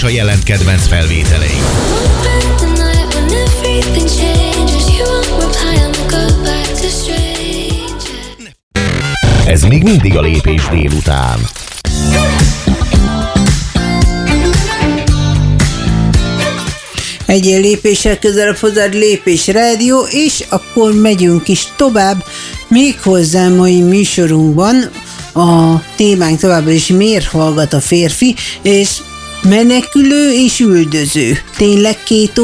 és a jelent kedvenc felvételei. Ez még mindig a Lépés délután. Egy lépéssel közelebb hozzád Lépés Rádió, és akkor megyünk is tovább, méghozzá mai műsorunkban a témánk továbbra is miért hallgat a férfi, és menekülő és üldöző. Tényleg két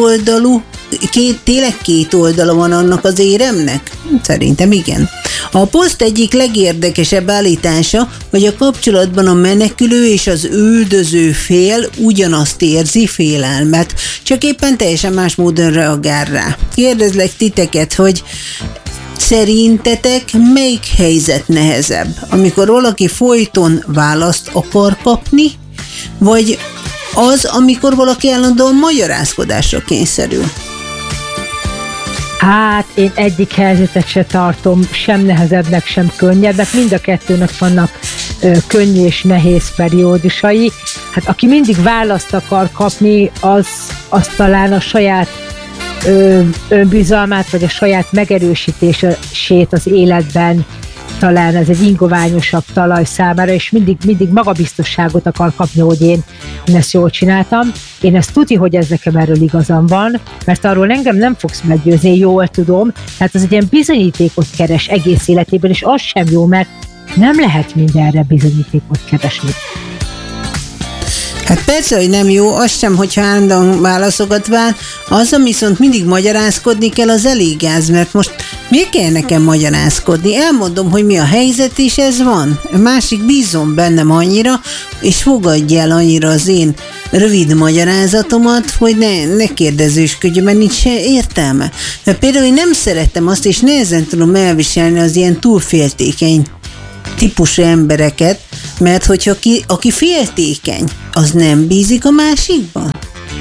oldala van annak az éremnek? Szerintem igen. A poszt egyik legérdekesebb állítása, hogy a kapcsolatban a menekülő és az üldöző fél ugyanazt érzi, félelmet, csak éppen teljesen más módon reagál rá. Kérdezlek titeket, hogy szerintetek melyik helyzet nehezebb? Amikor valaki folyton választ akar kapni, vagy az, amikor valaki állandóan magyarázkodásra kényszerül? Hát én egyik helyzetet se tartom sem nehezebbnek, sem könnyebbnek. Mind a kettőnek vannak könnyű és nehéz periódusai. Hát aki mindig választ akar kapni, az talán a saját önbizalmát, vagy a saját megerősítését az életben, talán ez egy ingoványosabb talaj számára, és mindig magabiztosságot akar kapni, hogy én ezt jól csináltam. Én ezt tudja, hogy ez nekem erről igazam van, mert arról engem nem fogsz meggyőzni, jól tudom. Tehát az egy ilyen bizonyítékot keres egész életében, és az sem jó, mert nem lehet mindenre bizonyítékot keresni. Hát persze, hogy nem jó, az sem, hogyha állandóan válaszokat vár, az, viszont mindig magyarázkodni kell, az elég gáz, mert most miért kell nekem magyarázkodni? Elmondom, hogy mi a helyzet, és ez van. A másik bízom bennem annyira, és fogadja el annyira az én rövid magyarázatomat, hogy ne kérdezősködjön, mert nincs se értelme. De például én nem szeretem azt, és nehezen tudom elviselni az ilyen túlféltékeny típusú embereket, mert hogyha aki féltékeny, az nem bízik a másikban?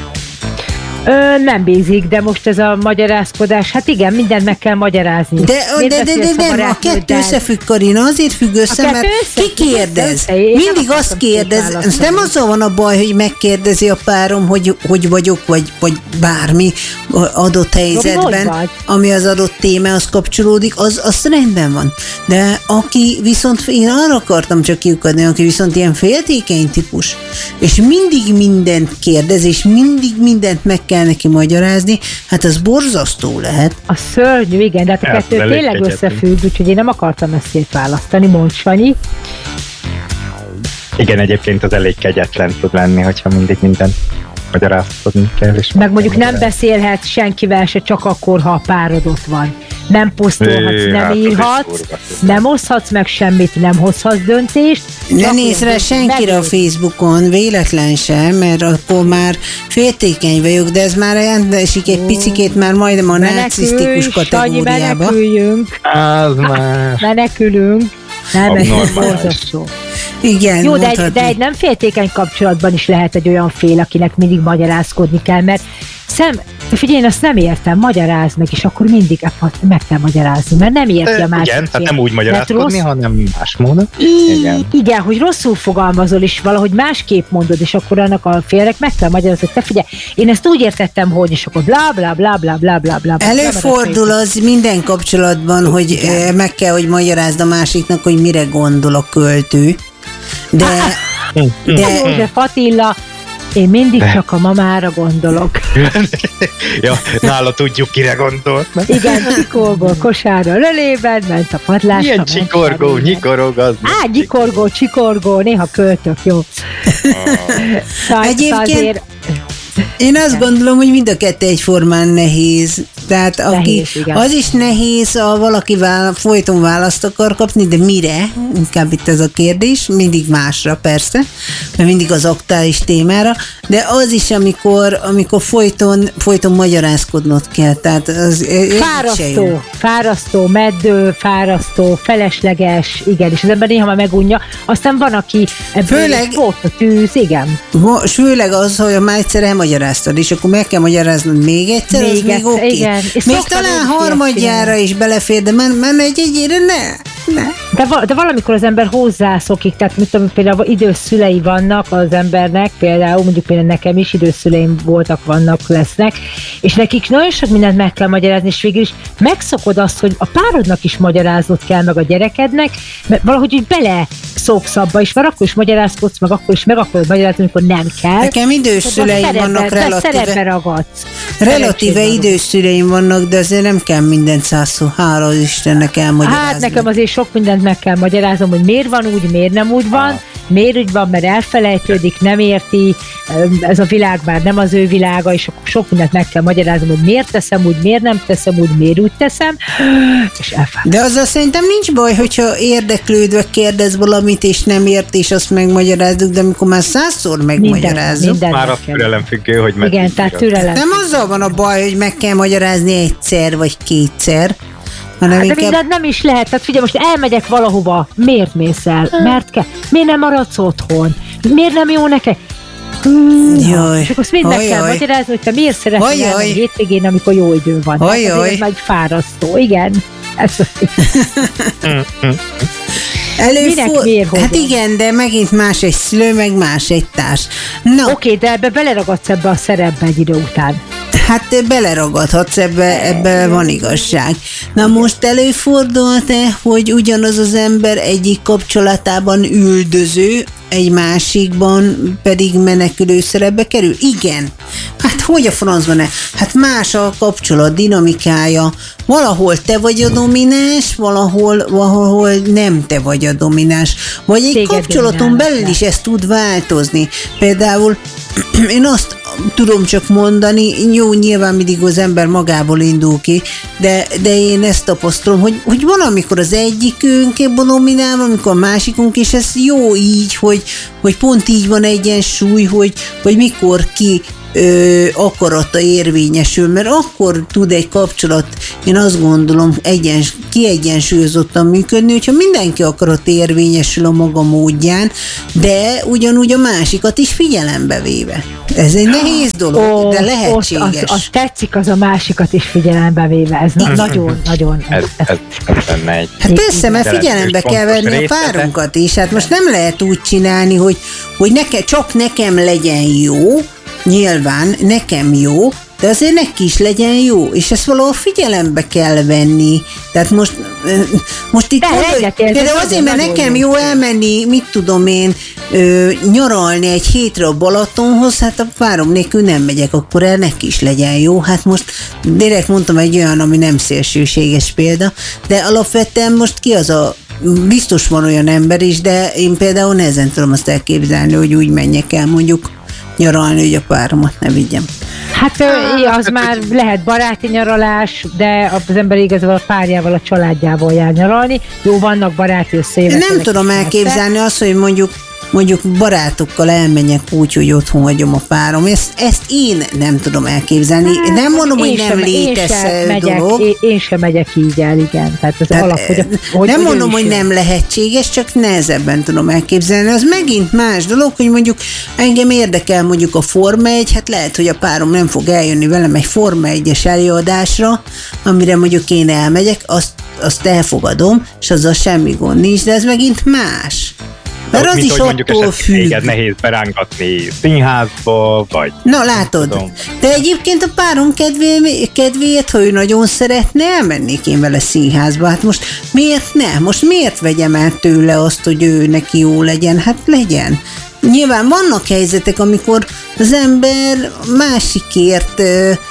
Nem bízik, de most ez a magyarázkodás, hát igen, mindent meg kell magyarázni. De a kettő összefügg, Karina, azért függ össze, mert ki kérdez? Mindig azt kérdez, nem azzal van a baj, hogy megkérdezi a párom, hogy vagyok, vagy bármi adott helyzetben, ami az adott témához kapcsolódik, az rendben van. De aki viszont, én arra akartam csak kiukadni, aki viszont ilyen féltékeny típus, és mindig mindent kérdez, és mindig mindent meg kell neki magyarázni, hát az borzasztó lehet. A szörnyű, igen, de hát a kettő tényleg összefügg, úgyhogy én nem akartam ezt szétválasztani, mondd, Sanyi. Igen, egyébként az elég kegyetlen tud lenni, hogyha mindig mindent magyarázkodni kell. És meg mondjuk nem beszélhetsz senkivel se, csak akkor, ha a párod ott van. Nem posztolhatsz, nem írhatsz, nem oszthatsz meg semmit, nem hozhatsz döntést. Ne nézz rá senkire a Facebookon, véletlen sem, mert akkor már féltékeny vagyok, de ez már esik egy picikét már majdnem a narcisztikus kategóriába. Meneküljünk. Menekülünk. Nem, ez borzasztó. Igen, jó, de egy nem féltékeny kapcsolatban is lehet egy olyan fél, akinek mindig magyarázkodni kell, mert figyelj, én azt nem értem, magyarázd meg, és akkor mindig meg kell magyarázni, mert nem érti a másik fél. Igen, hát nem úgy magyarázkodni, hanem más módon. Igen, hogy rosszul fogalmazol, és valahogy másképp mondod, és akkor annak a félnek meg kell magyarázni, hogy te figyelj, én ezt úgy értettem, hogy, és akkor blá, blá, blá, blá, blá, blá, blá. Előfordul az minden kapcsolatban, hogy meg kell, hogy magyarázd a másiknak, hogy mire gondol a költő. De József Attila, én mindig csak a mamára gondolok. Ja, nála tudjuk, kire gondolt. Igen, csikorgó kosárra lölében, ment a padlásra. Ilyen csikorgó, nyikorog az. Csikorgó, néha költök, jó. Egyébként én azt gondolom, hogy mind a kettő egyformán nehéz. Tehát az is nehéz, ha valaki folyton választ akar kapni, de mire? Inkább itt ez a kérdés, mindig másra persze, mert mindig az aktuális témára, de az is, amikor folyton magyarázkodnod kell. Tehát az fárasztó, meddő, fárasztó, felesleges, igen, és az ember néha már megunja. Aztán van, aki ebből a tűz, igen. Főleg az, hogy már egyszer elmagyaráztad, és akkor meg kell magyaráznod még egyszer, az még oké. Még talán harmadjára is belefér, de menj egyére, ne. De valamikor az ember hozzászokik, tehát mit tudom, például idős szülei vannak az embernek, például mondjuk például nekem is idős szüleim voltak, vannak, lesznek, és nekik nagyon sok mindent meg kell magyarázni, és végül is megszokod azt, hogy a párodnak is magyaráznod kell, meg a gyerekednek, mert valahogy úgy bele szoksz abba, és már akkor is magyarázkodsz, meg akkor is meg akarod magyarázni, amikor nem kell. Nekem idős szüleim vannak relatíve idős szüleim vannak, de azért nem kell mindent százszor, hála az Istennek elmagyarázni. Hát nekem azért sok mindent meg kell magyaráznom, hogy miért van úgy, miért nem úgy van, miért úgy van, mert elfelejtődik, nem érti, ez a világ már nem az ő világa, és akkor sok mindent meg kell magyaráznom, hogy miért teszem úgy, miért nem teszem úgy, miért úgy teszem, és elfelejtem. De azzal szerintem nincs baj, hogyha érdeklődve kérdez valamit, és nem ért, és azt megmagyarázzuk, de amikor már 100-szor megmagyarázzuk. Már a türelem függő, hogy igen, tehát türelem. Nem azzal van a baj, hogy meg kell magyarázni egyszer, vagy kétszer, hanem de mindent nem is lehet, tehát figyelj, most elmegyek valahova, miért mész el? Mert kell. Miért nem maradsz otthon? Miért nem jó neked? Jaj, és akkor azt mindent kell magyarázni, hogy te miért szeretnél elmenni hétvégén, amikor jó idő van. Tehát ez majd fárasztó, igen. Hát igen, de megint más egy szülő, meg más egy társ. Oké, de ebbe beleragadsz ebbe a szerepbe egy idő után. Hát beleragadhatsz, ebbe van igazság. Na most előfordult-e, hogy ugyanaz az ember egyik kapcsolatában üldöző, egy másikban pedig menekülő szerepbe kerül? Igen. Hát hogy a francban-e? Hát más a kapcsolat dinamikája. Valahol te vagy a domináns, valahol nem te vagy a domináns. Vagy egy kapcsolaton belül is ez tud változni. Például én azt tudom csak mondani, jó, nyilván mindig az ember magából indul ki, de én ezt tapasztalom, hogy van, amikor az egyikünk dominál, amikor a másikunk, és ez jó így, hogy pont így van egyensúly, hogy mikor ki akarata érvényesül, mert akkor tud egy kapcsolat, én azt gondolom, kiegyensúlyozottan működni, hogyha mindenki akarat érvényesül a maga módján, de ugyanúgy a másikat is figyelembe véve. Ez egy nehéz dolog, de lehetséges. Az tetszik, az a másikat is figyelembe véve. Ez nagyon. Ez lenne egy... Hát persze, mert figyelembe kell venni a párunkat is. Hát most nem lehet úgy csinálni, hogy csak nekem legyen jó, nyilván nekem jó, de azért neki is legyen jó, és ezt valahol figyelembe kell venni. Tehát most itt például azért, mert nekem jó elmenni, mit tudom én, nyaralni egy hétre a Balatonhoz, hát a párom nélkül nem megyek, akkor el neki is legyen jó. Hát most direkt mondtam egy olyan, ami nem szélsőséges példa, de alapvetően most ki az biztos van olyan ember is, de én például nehezen tudom azt elképzelni, hogy úgy menjek el mondjuk nyaralni, hogy a páromat ne vigyem. Hát az már lehet baráti nyaralás, de az ember igazából a párjával, a családjával jár nyaralni. Jó, vannak baráti összejövetelek. Nem tudom elképzelni azt, hogy mondjuk barátokkal elmenjek úgy, hogy otthon hagyom a párom. Ezt én nem tudom elképzelni. Nem mondom, hogy nem létező dolog. Én sem megyek így el, igen. Tehát az alap, hogy nem mondom, hogy nem lehetséges, csak nehezebben tudom elképzelni. Az megint más dolog, hogy mondjuk engem érdekel mondjuk a Forma 1, hát lehet, hogy a párom nem fog eljönni velem egy Forma 1-es előadásra, amire mondjuk én elmegyek, azt elfogadom, és azzal semmi gond nincs, de ez megint más. Mert az is attól függ. Téged nehéz berángatni színházba, vagy... Na látod, de egyébként a párom kedvéért, ha ő nagyon szeretne, elmennék én vele színházba. Hát most miért ne? Most miért vegyem el tőle azt, hogy ő neki jó legyen? Hát legyen. Nyilván vannak helyzetek, amikor az ember másikért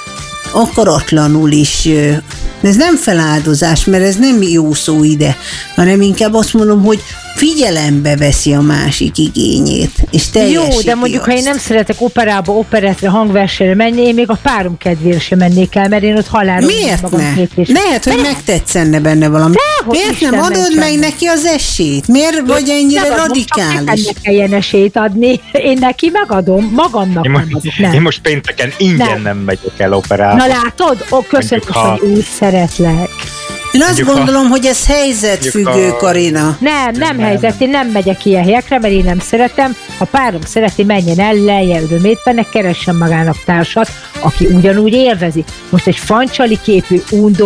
akaratlanul is... Ez nem feláldozás, mert ez nem jó szó ide, hanem inkább azt mondom, hogy figyelembe veszi a másik igényét, és teljesíti. Jó, de mondjuk, ha én nem szeretek operába, operettre, hangversenyre menni, én még a párom kedvére sem mennék el, mert én ott halálom. Miért magam ne? Lehet, hogy megtetszenne benne valami. Miért nem adod meg neki az esélyt? Miért vagy ennyire radikális? Nem kelljen esélyt adni, én neki megadom, magamnak nem adok. Nem. Én most pénteken ingyen nem megyek el operába. Na látod? Köszönöm, hogy úgy szeretlek. Én azt gondolom, hogy ez helyzetfüggő, Karina. Nem helyzet, én nem megyek ilyen helyekre, mert én nem szeretem. Ha párom szereti, menjen el, lejjel Dömétbennek, keressen magának társat, aki ugyanúgy élvezi. Most egy fancsali képű undok,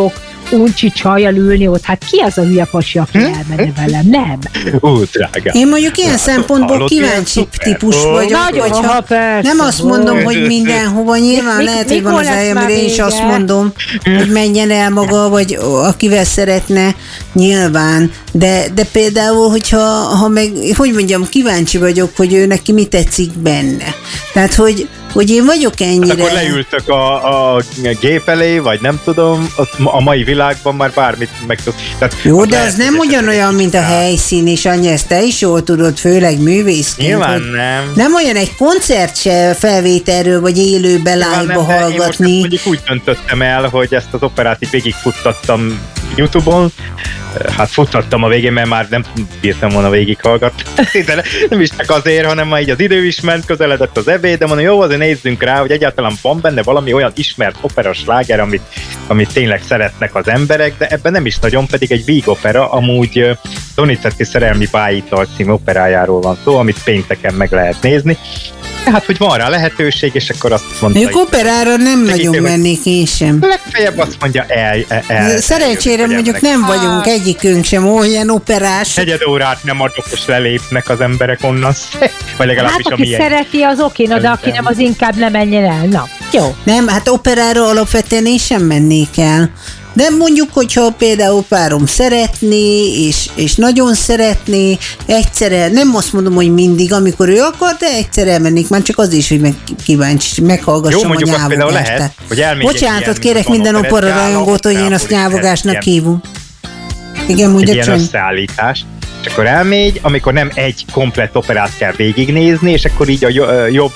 uncsi csajjal ülni ott, hát ki az a hülye pasi, aki elmenne velem? Nem. Drága. Én mondjuk ilyen szempontból hallott, kíváncsi ilyen szuper. típus vagyok, Nagyon, hogyha persze. nem azt mondom, hogy mindenhova, nyilván lehet, hogy van mikor az lesz eljem, már amire én is vége? azt mondom, hogy menjen el maga, vagy akivel szeretne, nyilván, de például, hogyha meg, hogy mondjam, kíváncsi vagyok, hogy ő neki mi tetszik benne. Tehát, hogy én vagyok ennyire... Hát akkor leültök a gép elé, vagy nem tudom, a mai világban már bármit meg tudsz. Jó, de az nem ugyanolyan, mint a helyszín, és annyi, ezt te is jól tudod, főleg művészként. Nyilván nem. Nem olyan egy koncert se felvételről, vagy élőben live-ba hallgatni. Én most mondjuk úgy döntöttem el, hogy ezt az operát így végigfuttattam YouTube-on, hát futtattam a végén, mert már nem bírtam volna végighallgatni. De nem is csak azért, hanem már így az idő is ment, közeledett az ebéd, de mondom, jó, azért nézzünk rá, hogy egyáltalán van benne valami olyan ismert opera sláger, amit tényleg szeretnek az emberek, de ebben nem is nagyon, pedig egy vígopera, amúgy Donizetti Szerelmi Bájital című operájáról van szó, amit pénteken meg lehet nézni. Hát, hogy van rá lehetőség, és akkor azt mondta, hogy operára nem nagyon mennék én sem. Legfeljebb azt mondja Szerencsére mondjuk nem vagyunk egyikünk sem olyan operás. Negyed órát nem adok, és lelépnek az emberek onnan. Vagy legalábbis hát, aki szereti, az oké, de aki nem, az inkább nem menjen el. Na, jó. Nem, hát operára alapvetően én sem mennék el. De mondjuk, hogyha például párom szeretné, és nagyon szeretné, egyszerre, nem azt mondom, hogy mindig, amikor ő akar, de egyszer elmennék, már csak az is, hogy kíváncsi, meghallgassam a nyávogást. Lehet, hogy elmegy. Bocsánatot kérek minden opera rajongót, hogy én azt nyávogásnak hívom. Igen, mondja egy ilyen összeállítás. És akkor elmegy, amikor nem egy komplett operát kell végignézni, és akkor így a jobb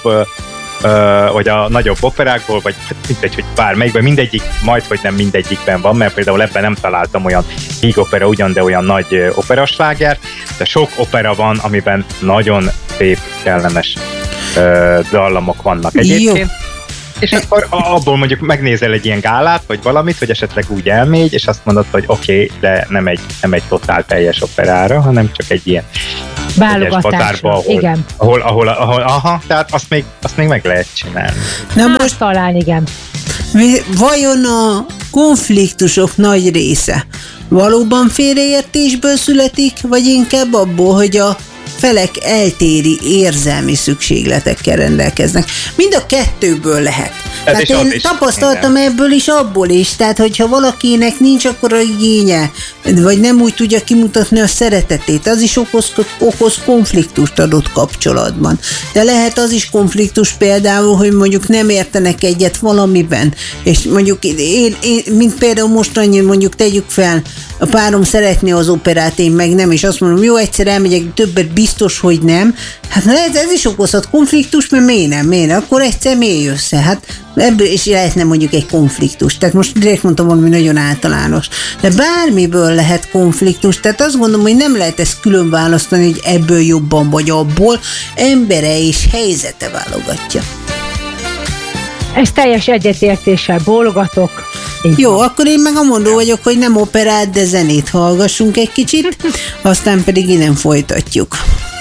vagy a nagyobb operákból, vagy mindegy, hogy bármelyikben, mindegyik, majdhogy nem mindegyikben van, mert például ebben nem találtam olyan vígopera ugyan, de olyan nagy operasláger, de sok opera van, amiben nagyon szép, kellemes dallamok vannak egyébként. Jó. És akkor abból mondjuk megnézel egy ilyen gálát, vagy valamit, hogy esetleg úgy elmegy, és azt mondod, hogy oké, de nem egy totál teljes operára, hanem csak egy ilyen válogatásra, igen. Ahol, tehát azt még meg lehet csinálni. Na most talán igen. Vajon a konfliktusok nagy része valóban félreértésből születik, vagy inkább abból, hogy a felek eltéri érzelmi szükségletekkel rendelkeznek? Mind a kettőből lehet. Tehát én tapasztaltam ebből is, abból is. Tehát, hogyha valakinek nincs akkora igénye, vagy nem úgy tudja kimutatni a szeretetét, az is okoz konfliktust adott kapcsolatban. De lehet az is konfliktus például, hogy mondjuk nem értenek egyet valamiben, és mondjuk én mint például most annyi, mondjuk tegyük fel, a párom szeretné az operát, én meg nem, és azt mondom, jó, egyszer elmegyek, többet biztos, hogy nem. Hát lehet, ez is okozhat konfliktust, mert miért nem, akkor egyszer mély össze. Hát ebből is lehetne mondjuk egy konfliktus. Tehát most direkt mondtam valami nagyon általános. De bármiből lehet konfliktus, tehát azt gondolom, hogy nem lehet ezt külön választani, hogy ebből jobban vagy abból. Embere és helyzete válogatja. Ez teljes egyetértéssel bólogatok. Jó, akkor én meg a mondó vagyok, hogy nem operát, de zenét hallgassunk egy kicsit, aztán pedig innen folytatjuk.